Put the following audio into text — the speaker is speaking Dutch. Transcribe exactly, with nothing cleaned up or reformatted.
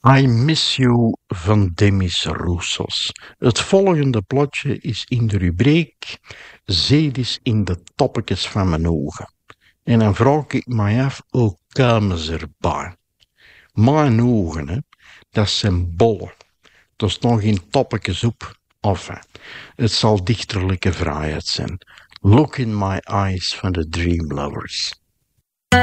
I Miss You van Demis Roussos. Het volgende plotje is in de rubriek Zedis in de toppetjes van mijn ogen. En dan vraag ik mij af, hoe komen ze erbij? Mijn ogen, hè, dat zijn bollen. Er staan geen toppetjes op. Enfin, het zal dichterlijke vrijheid zijn. Look in my eyes van de Dream Lovers.